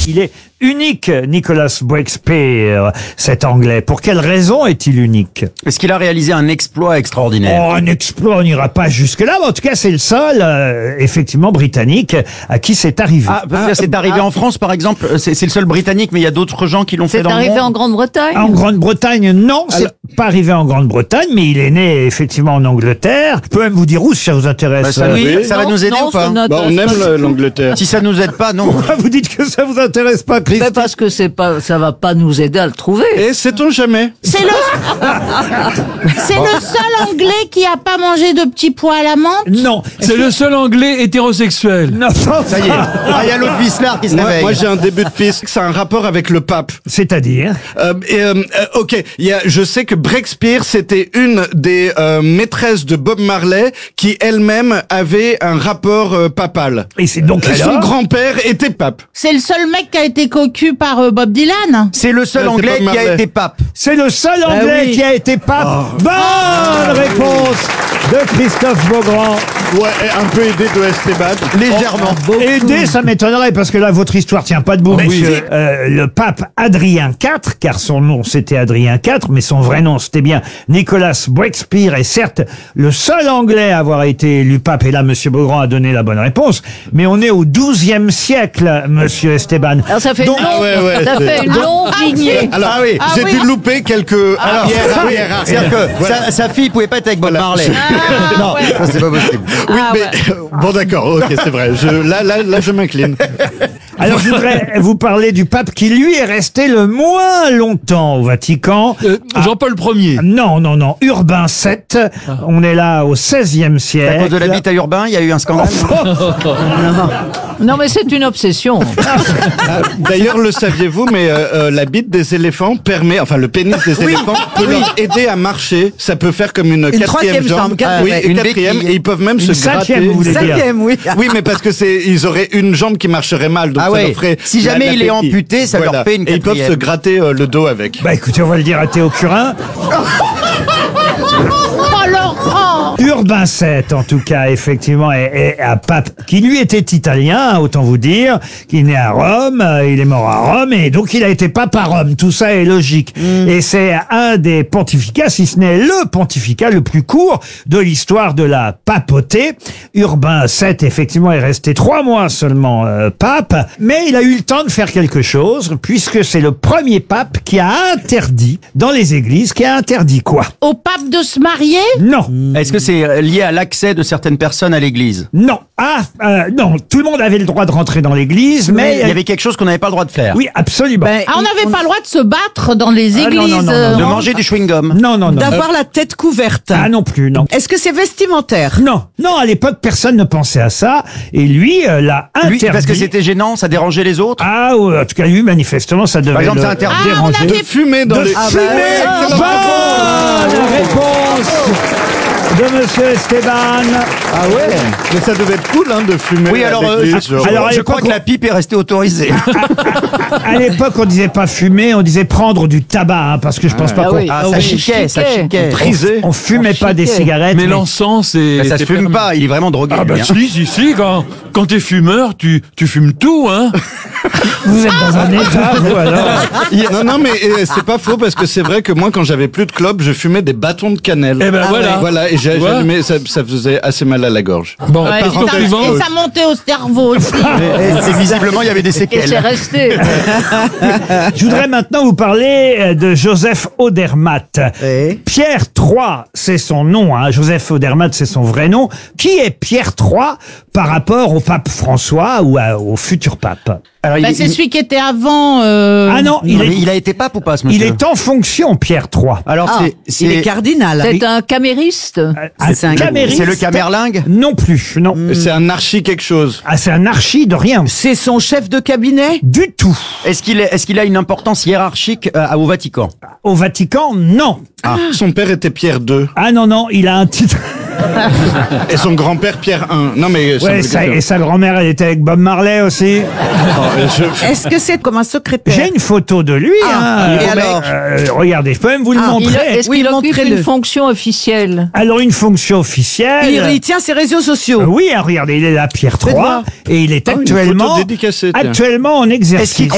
Il est unique, Nicholas Breakspear, cet Anglais. Pour quelle raison est-il unique? Est-ce qu'il a réalisé un exploit extraordinaire? Oh, un exploit, on n'ira pas jusque-là, mais en tout cas, c'est le seul, effectivement, Britannique à qui c'est arrivé. C'est arrivé en France, par exemple. C'est le seul Britannique, mais il y a d'autres gens qui l'ont fait dans le monde. C'est arrivé en Grande-Bretagne? En Grande-Bretagne, non, c'est pas arrivé en Grande-Bretagne, mais il est né, effectivement, en Angleterre. Je peux même vous dire où, si ça vous intéresse. Ça va nous aider ou pas? On aime l'Angleterre. Si ça nous aide pas, non. Pourquoi vous dites que ça vous intéresse pas, Christine? Mais parce que ça va pas nous aider à le trouver. Et sait-on jamais? C'est le seul Anglais qui a pas mangé de petits pois à la menthe. Non. C'est le seul Anglais hétérosexuel. Non, Ça y est. Il y a l'autre Vislar qui se réveille. Moi j'ai un début de piste, c'est un rapport avec le pape. c'est-à-dire? Ok, je sais que Breakspear c'était une des maîtresses de Bob Marley qui elle-même avait un rapport papal. Et c'est donc Son alors? grand-père était pape. C'est le seul mec qui a été cocu par Bob Dylan. C'est le seul Ouais, c'est Anglais Bob qui a Marley. été pape. C'est le seul Anglais oui. qui a été pape. Bonne réponse de Christophe Beaugrand. Ouais, et un peu aidé de Esteban. Légèrement. Aider, ça m'étonnerait parce que là, votre histoire tient pas debout, monsieur. Le pape Adrien IV, car son nom c'était Adrien IV, mais son vrai nom c'était bien Nicholas Breakspear, est certes le seul Anglais à avoir été élu pape. Et là, monsieur Beaugrand a donné la bonne réponse. Mais on est au XIIe siècle, monsieur Esteban. Alors ça fait Donc- une longue, ouais, ça fait une longue lignée. Alors, oui. j'ai dû louper quelques arrière. C'est-à-dire que sa fille pouvait pas être avec Bob Marley. Non, ça c'est pas possible. Oui, mais bon d'accord, ok, c'est vrai. Là, je m'incline. Alors, je voudrais vous parler du pape qui, lui, est resté le moins longtemps au Vatican. Jean-Paul Ier. Non, Urbain VII. On est là au XVIe siècle. À cause de la bite à Urbain, il y a eu un scandale. Non mais c'est une obsession. D'ailleurs, le saviez-vous, mais la bite des éléphants permet, enfin le pénis des éléphants peut leur aider à marcher. Ça peut faire comme une quatrième troisième jambe. jambe, Oui, une quatrième, béquille. et ils peuvent même Une se gratter. cinquième, vous voulez dire? oui. Oui, mais parce que ils auraient une jambe qui marcherait mal, donc Ah ça ouais. leur ferait. Si jamais la il est béquille. amputé, ça leur fait une Et ils peuvent quatrième. se gratter le dos avec. Bah écoutez, on va le dire à Théo Curin. Oh Laurent. Urbain VII, en tout cas, effectivement, est un pape qui, lui, était italien, autant vous dire, qui est né à Rome, il est mort à Rome, et donc il a été pape à Rome. Tout ça est logique. Et c'est un des pontificats, si ce n'est le pontificat le plus court de l'histoire de la papauté. Urbain VII, effectivement, est resté 3 mois seulement pape, mais il a eu le temps de faire quelque chose, puisque c'est le premier pape qui a interdit, dans les églises, qui a interdit quoi? Au pape de se marier. Non. Est-ce que c'est lié à l'accès de certaines personnes à l'église? Non. Non. Tout le monde avait le droit de rentrer dans l'église, mais... Il y avait quelque chose qu'on n'avait pas le droit de faire. Oui, absolument. On n'avait pas le droit de se battre dans les Ah, non, églises. non. De manger du chewing-gum. Non. D'avoir la tête couverte. Ah non plus, non. Est-ce que c'est vestimentaire? Non, à l'époque, personne ne pensait à ça. Et lui, l'a interdit. Lui, parce que c'était gênant, ça dérangeait les autres. Ah, en tout cas, lui, manifestement, ça devait Par exemple, le c'est interdit. déranger. De fumer dans De les. fumer. Bonne réponse de monsieur Esteban. Ah ouais. Mais ça devait être cool, hein, de fumer. Oui, alors, avec les gens. alors, à je crois l'époque, que la pipe est restée autorisée. À l'époque, on disait pas fumer, on disait prendre du tabac, hein, parce que je pense pas qu'on Ça chiquait, ça chiquait. Prisé. on fumait pas des cigarettes. Mais mais- l'encens, c'est... Mais ça se fume pas, il est vraiment drogué. Ah bah lui, hein. si, quand t'es fumeur, tu fumes tout, hein. Vous êtes dans un état, vous, alors. Non, mais c'est pas faux parce que c'est vrai que moi, quand j'avais plus de clopes, je fumais des bâtons de cannelle. Eh ben voilà. Voilà, et Tu vois j'allumais, ça faisait assez mal à la gorge. Bon, Ouais, question et suivante. ça montait au cerveau aussi. Et visiblement, il y avait des Et c'est séquelles. resté. Je voudrais maintenant vous parler de Joseph Odermatt. Oui. Pierre III, c'est son nom. Hein. Joseph Odermatt, c'est son vrai nom. Qui est Pierre III par rapport au pape François ou au futur pape? Alors, Bah, c'est celui qui était avant. Ah non, il a été pape ou pas, ce il monsieur? est en fonction, Pierre III. Alors, Il est cardinal. C'est un camériste. Un camériste. c'est le camerlingue? Non plus, non. C'est un archi quelque chose. Ah, c'est un archi de rien. C'est son chef de cabinet? Du tout. Est-ce qu'il a une importance hiérarchique au Vatican? Au Vatican, non. Son père était Pierre II. Ah non, il a un titre. Et son grand-père Pierre I. Non, mais. Ouais, et sa grand-mère, elle était avec Bob Marley aussi. Est-ce que c'est comme un secrétaire? J'ai une photo de lui. hein. et alors regardez, je peux même vous le montrer. Est-ce Oui, qu'il occupe montrez-le. une fonction officielle? Alors, une fonction officielle. Il tient ses réseaux sociaux. Oui, hein, regardez, il est là, Pierre III, voir. et il est Ah, une actuellement photo dédicacée, tiens. en exercice.